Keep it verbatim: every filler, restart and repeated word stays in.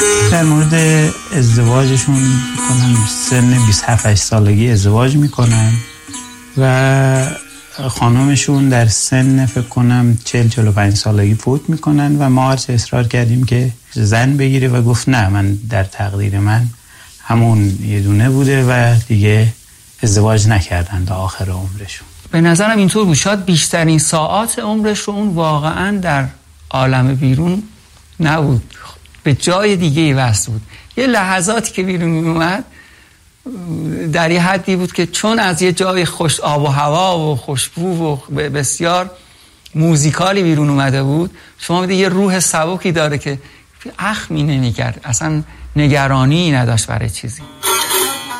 در مورد ازدواجشون کنن سن بیست و هفت سالگی ازدواج میکنن و خانمشون در سن فکر کنم چهل چهل و پنج سالگی فوت میکنن و ما هرچه اصرار کردیم که زن بگیره و گفت نه، من در تقدیر من همون یه دونه بوده و دیگه ازدواج نکردن تا آخر عمرشون. به نظرم اینطور بود، شاید بیشترین ساعات عمرش رو اون واقعا در عالم بیرون نبود، به جای دیگه ای وصل بود. یه لحظاتی که بیرون می اومد در یه حدی بود که چون از یه جای خوش آب و هوا و خوشبو و بسیار موزیکالی بیرون اومده بود، شما میده یه روح سبکی داره که اخمی نمی‌کرد، اصلا نگرانی نداشت برای چیزی.